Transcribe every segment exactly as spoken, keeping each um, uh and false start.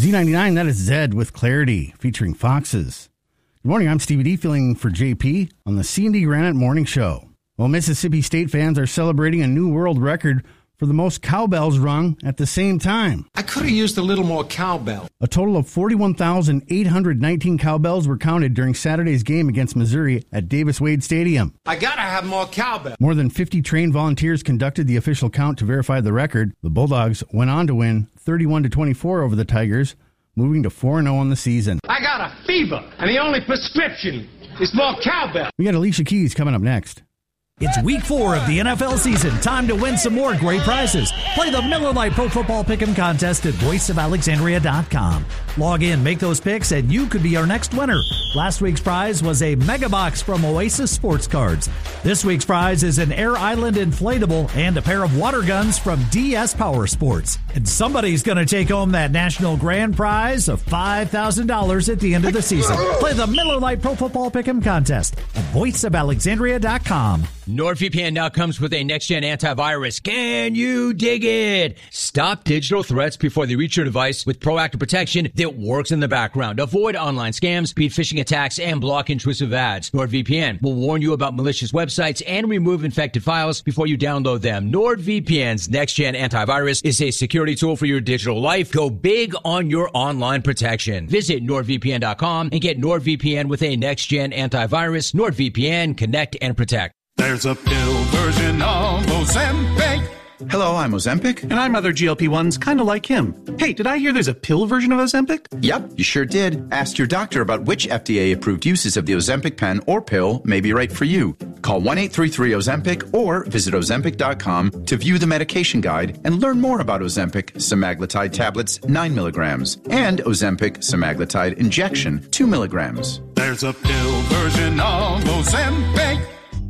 Z ninety-nine, that is Zed with Clarity, featuring Foxes. Good morning, I'm Stevie D, filling for J P on the C and D Granite Morning Show. Well, Mississippi State fans are celebrating a new world record for the most cowbells rung at the same time. I could have used a little more cowbell. A total of forty-one thousand eight hundred nineteen cowbells were counted during Saturday's game against Missouri at Davis-Wade Stadium. I gotta have more cowbell. More than fifty trained volunteers conducted the official count to verify the record. The Bulldogs went on to win thirty-one to twenty-four over the Tigers, moving to four and oh on the season. I got a fever, and the only prescription is more cowbell. We got Alicia Keys coming up next. It's week four of the N F L season. Time to win some more great prizes. Play the Miller Lite Pro Football Pick'em contest at voice of alexandria dot com. Log in, make those picks, and you could be our next winner. Last week's prize was a mega box from Oasis Sports Cards. This week's prize is an Air Island inflatable and a pair of water guns from D S Power Sports. And somebody's going to take home that national grand prize of five thousand dollars at the end of the season. Play the Miller Lite Pro Football Pick'em contest at voice of alexandria dot com. NordVPN now comes with a next-gen antivirus. Can you dig it? Stop digital threats before they reach your device with proactive protection that works in the background. Avoid online scams, speed phishing attacks, and block intrusive ads. NordVPN will warn you about malicious websites and remove infected files before you download them. NordVPN's next-gen antivirus is a security tool for your digital life. Go big on your online protection. Visit nord v p n dot com and get NordVPN with a next-gen antivirus. NordVPN, connect and protect. There's a pill version of Ozempic. Hello, I'm Ozempic. And I'm other G L P ones, kind of like him. Hey, did I hear there's a pill version of Ozempic? Yep, you sure did. Ask your doctor about which F D A-approved uses of the Ozempic pen or pill may be right for you. Call one eight three three Ozempic or visit ozempic dot com to view the medication guide and learn more about Ozempic semaglutide tablets, nine milligrams, and Ozempic semaglutide injection, two milligrams. There's a pill version of Ozempic.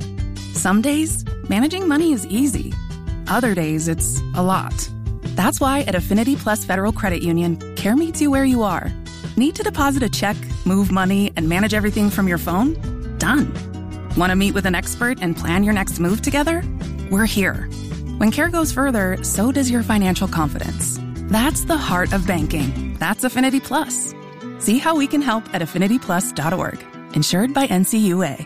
Some days, managing money is easy. Other days, it's a lot. That's why at Affinity Plus Federal Credit Union, care meets you where you are. Need to deposit a check, move money, and manage everything from your phone? Done. Want to meet with an expert and plan your next move together? We're here. When care goes further, so does your financial confidence. That's the heart of banking. That's Affinity Plus. See how we can help at affinity plus dot org. Insured by N C U A.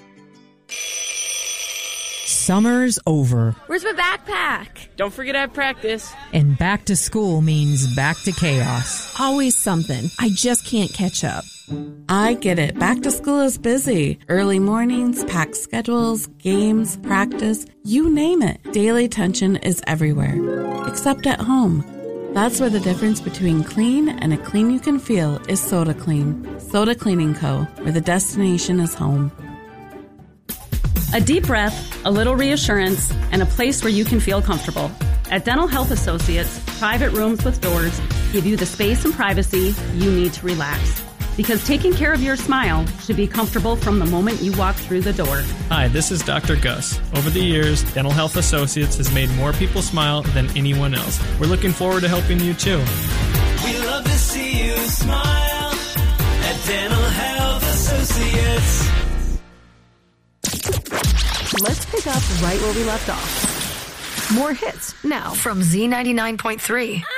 Summer's over. Where's my backpack? Don't forget I have practice. And back to school means back to chaos. Always something. I just can't catch up. I get it. Back to school is busy. Early mornings, packed schedules, games, practice, you name it. Daily tension is everywhere. Except at home. That's where the difference between clean and a clean you can feel is Soda Clean. Soda Cleaning Co., where the destination is home. A deep breath, a little reassurance, and a place where you can feel comfortable. At Dental Health Associates, private rooms with doors give you the space and privacy you need to relax. Because taking care of your smile should be comfortable from the moment you walk through the door. Hi, this is Doctor Gus. Over the years, Dental Health Associates has made more people smile than anyone else. We're looking forward to helping you too. We love to see you smile at Dental Health Associates. Let's pick up right where we left off. More hits now from Z ninety-nine point three.